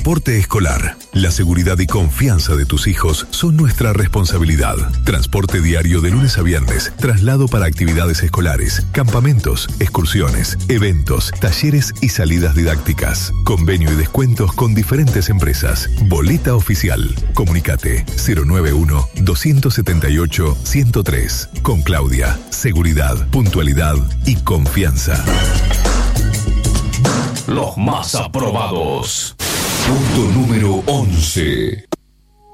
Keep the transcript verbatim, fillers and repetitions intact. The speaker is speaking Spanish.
transporte escolar. La seguridad y confianza de tus hijos son nuestra responsabilidad. Transporte diario de lunes a viernes, traslado para actividades escolares, campamentos, excursiones, eventos, talleres y salidas didácticas. Convenio y descuentos con diferentes empresas. Boleta oficial. Comunicate cero nueve uno, dos siete ocho, cero cero tres. Con Claudia. Seguridad, puntualidad y confianza. Los más aprobados. Punto número once.